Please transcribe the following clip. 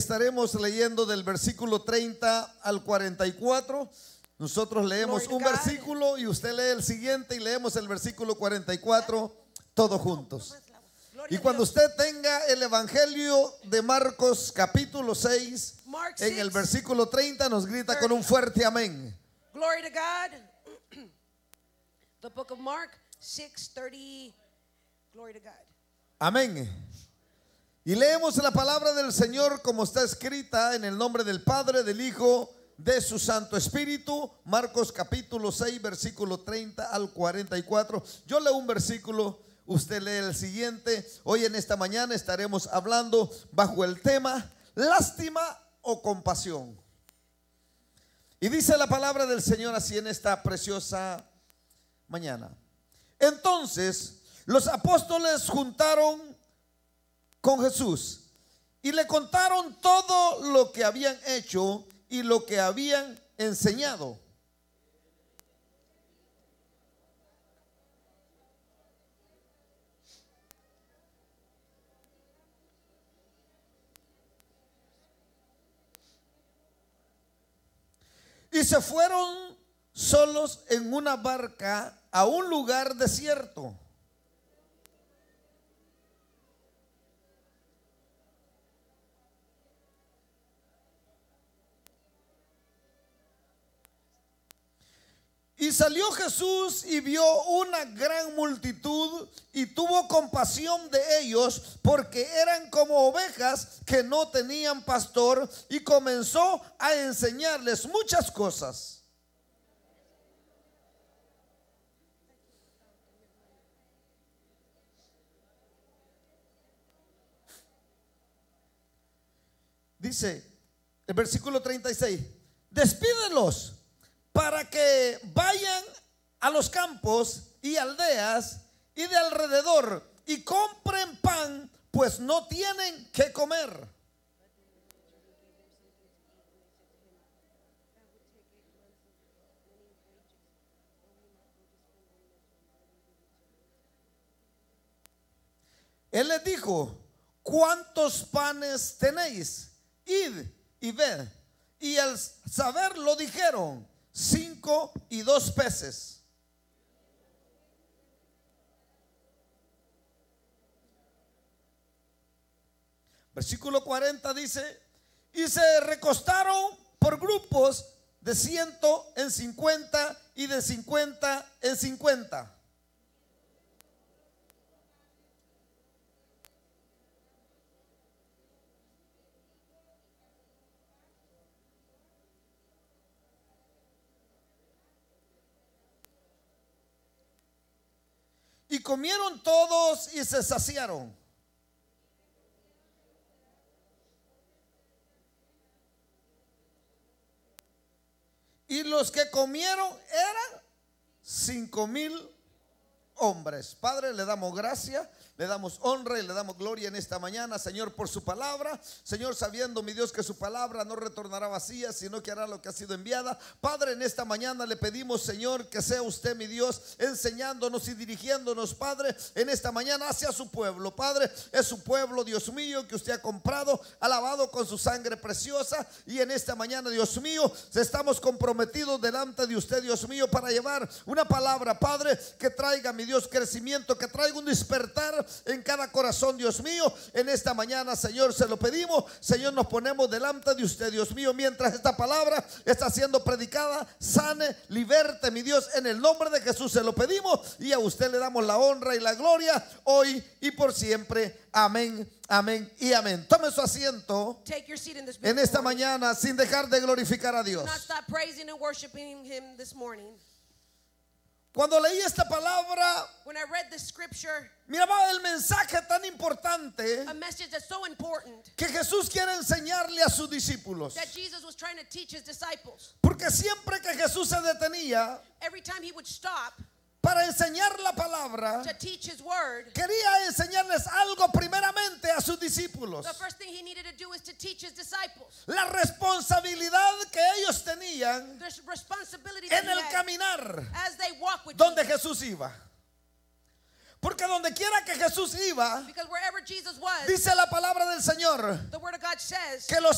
estaremos leyendo del versículo 30 al 44. Nosotros leemos un versículo y usted lee el siguiente y leemos el versículo 44 todos juntos. Y cuando usted tenga el Evangelio de Marcos capítulo 6, en el versículo 30 nos grita con un fuerte amén. Glory to God. The book of Mark 6:30. Glory to God. Amén. Y leemos la palabra del Señor como está escrita en el nombre del Padre, del Hijo, de su Santo Espíritu. Marcos capítulo 6, versículo 30 al 44. Yo leo un versículo, usted lee el siguiente. Hoy en esta mañana estaremos hablando bajo el tema lástima o compasión. Y dice la palabra del Señor así en esta preciosa mañana. Entonces los apóstoles juntaron con Jesús y le contaron todo lo que habían hecho y lo que habían enseñado. Y se fueron solos en una barca a un lugar desierto. Y salió Jesús y vio una gran multitud y tuvo compasión de ellos porque eran como ovejas que no tenían pastor, y comenzó a enseñarles muchas cosas. Dice el versículo 36: despídelos para que vayan a los campos y aldeas y de alrededor y compren pan, pues no tienen que comer. Él les dijo: ¿cuántos panes tenéis? Id y ved. Y al saberlo dijeron: 5 y 2 peces. Versículo 40 dice: y se recostaron por grupos de 100 en 50 y de 50 en 50. Y comieron todos y se saciaron. Y los que comieron eran 5,000 hombres. Padre, le damos gracias, le damos honra y le damos gloria en esta mañana, Señor, por su palabra. Señor, sabiendo, mi Dios, que su palabra no retornará vacía, sino que hará lo que ha sido enviada. Padre, en esta mañana le pedimos, Señor, que sea usted, mi Dios, enseñándonos y dirigiéndonos, Padre, en esta mañana hacia su pueblo. Padre, es su pueblo, Dios mío, que usted ha comprado, ha lavado con su sangre preciosa. Y en esta mañana, Dios mío, estamos comprometidos delante de usted, Dios mío, para llevar una palabra, Padre, que traiga, mi Dios, crecimiento, que traiga un despertar en cada corazón, Dios mío. En esta mañana, Señor, se lo pedimos. Señor, nos ponemos delante de usted, Dios mío, mientras esta palabra está siendo predicada. Sane, liberte, mi Dios, en el nombre de Jesús se lo pedimos, y a usted le damos la honra y la gloria hoy y por siempre. Amén, amén y amén. Tome su asiento en esta mañana sin dejar de glorificar a Dios. Cuando leí esta palabra, miraba el mensaje tan importante que Jesús quiere enseñarle a sus discípulos. Porque siempre que Jesús se detenía para enseñar la palabra, quería enseñarles algo primeramente a sus discípulos. La responsabilidad que ellos tenían en el caminar donde Jesús iba. Porque donde quiera que Jesús iba, dice la palabra del Señor, que los